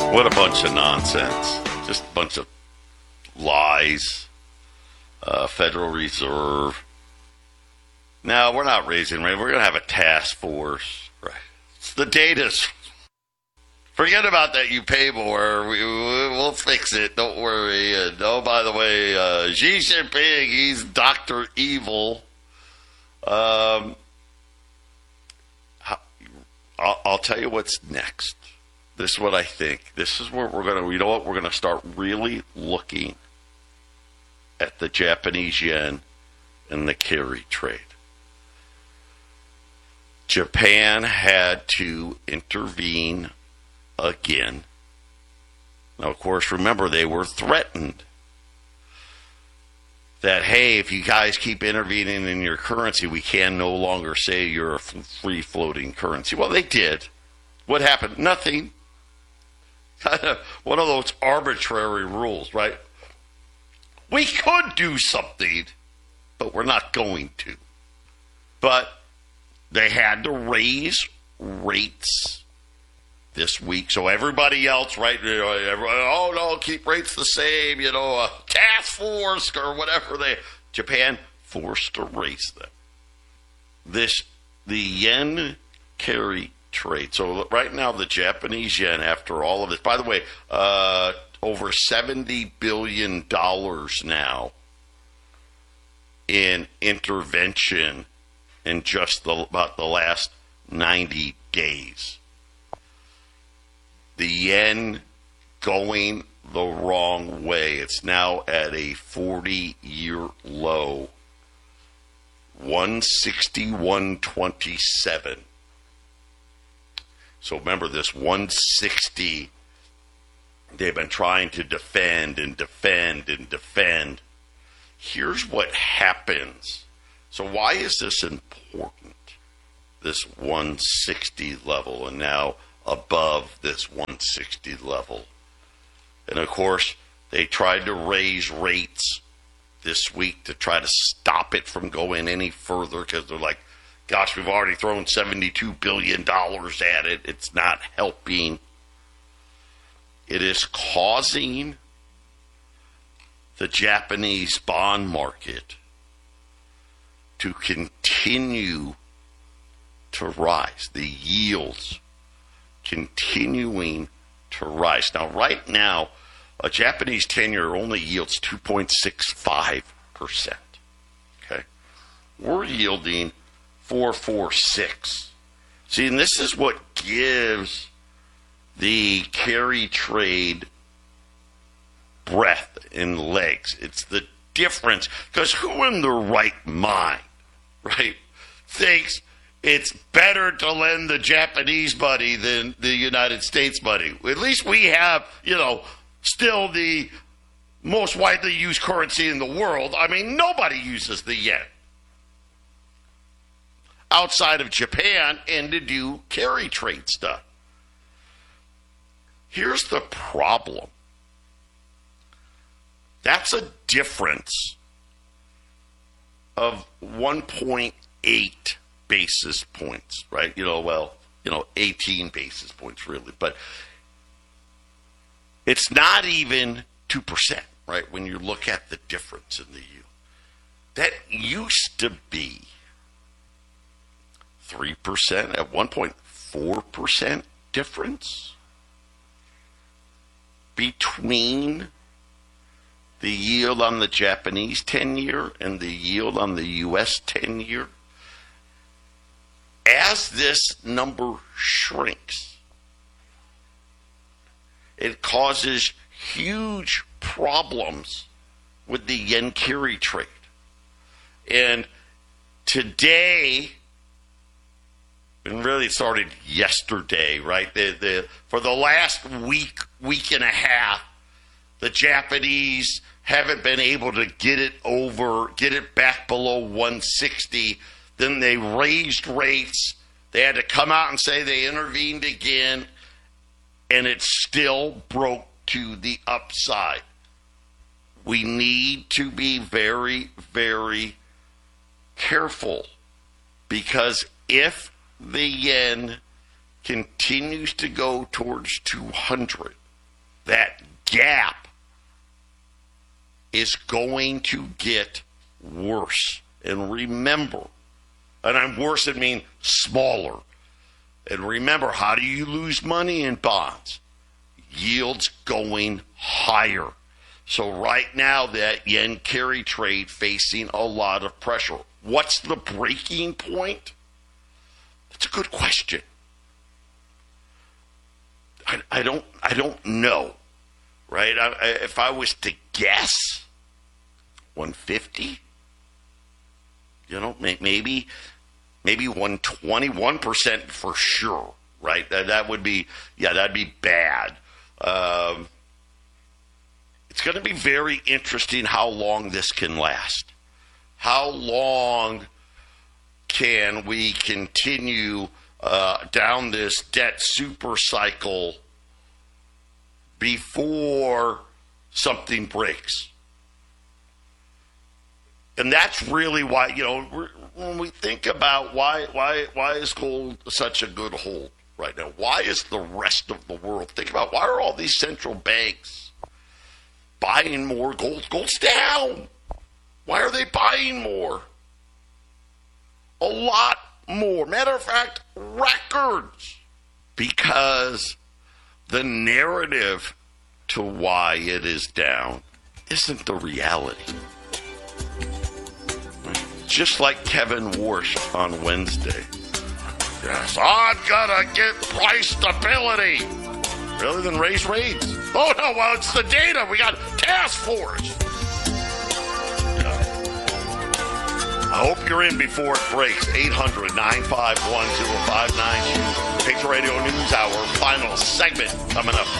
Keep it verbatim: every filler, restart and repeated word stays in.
What a bunch of nonsense. Just a bunch of lies. Uh, Federal Reserve. No, we're not raising rates. We're going to have a task force. Right. It's the data's. Forget about that. You pay more. We, we'll fix it. Don't worry. And oh, by the way, uh, Xi Jinping, he's Doctor Evil. Um, I'll, I'll tell you what's next. This is what I think. This is where we're going to, you know what, we're going to start really looking at the Japanese yen and the carry trade. Japan had to intervene again. Now, of course, remember, they were threatened that, hey, if you guys keep intervening in your currency, we can no longer say you're a free-floating currency. Well, they did. What happened? Nothing. One of those arbitrary rules, right? We could do something, but we're not going to. But they had to raise rates this week. So everybody else, right? You know, everybody, oh, no, keep rates the same, you know, a task force or whatever. They Japan forced to raise them. This, the yen carry trade. So right now, the Japanese yen, after all of this, by the way, uh, over seventy billion dollars now in intervention in just the, about the last ninety days. The yen going the wrong way. It's now at a forty-year low, one sixty-one twenty-seven. So remember this one sixty, they've been trying to defend and defend and defend. Here's what happens. So why is this important? This one sixty level, and now above this one sixty level. And of course, they tried to raise rates this week to try to stop it from going any further because they're like, gosh, we've already thrown seventy-two billion dollars at it. It's not helping. It is causing the Japanese bond market to continue to rise. The yields continuing to rise. Now, right now, a Japanese ten-year only yields two point six five percent. Okay? We're yielding four point four six. See, and this is what gives the carry trade breadth and legs. It's the difference. Because who in their right mind, right, thinks it's better to lend the Japanese money than the United States money? At least we have, you know, still the most widely used currency in the world. I mean, nobody uses the yen outside of Japan and to do carry trade stuff. Here's the problem. That's a difference of one point eight basis points, right? You know, well, you know, eighteen basis points really, but it's not even two percent, right? When you look at the difference in the yield. That used to be three percent, at one point four percent difference between the yield on the Japanese ten-year and the yield on the U S ten-year. As this number shrinks, it causes huge problems with the yen carry trade. And today, and really it started yesterday, right? The, the, for the last week, week and a half, the Japanese haven't been able to get it over, get it back below one sixty. Then they raised rates. They had to come out and say they intervened again, and it still broke to the upside. We need to be very, very careful, because if the yen continues to go towards two hundred, that gap is going to get worse. And remember, and I'm worse, I mean smaller. And remember, how do you lose money in bonds? Yields going higher. So right now, that yen carry trade facing a lot of pressure. What's the breaking point? That's a good question. I, I don't. I don't know. Right? I, I, if I was to guess, one fifty. You know, maybe, maybe one twenty, one percent for sure. Right? That, that would be. Yeah, that'd be bad. Um, it's going to be very interesting how long this can last. How long can we continue uh, down this debt super cycle before something breaks? And that's really why, you know, we're, when we think about why why why is gold such a good hold right now? Why is the rest of the world, think about, why are all these central banks buying more gold? Gold's down. Why are they buying more? A lot more. Matter of fact, records. Because the narrative to why it is down isn't the reality. Just like Kevin Warsh on Wednesday. Yes, I've got to get price stability. Rather than raise rates. Oh, no, well, it's the data. We got task force. I hope you're in before it breaks. eight hundred, nine five one, oh five nine two. Patriot Radio News Hour, final segment coming up.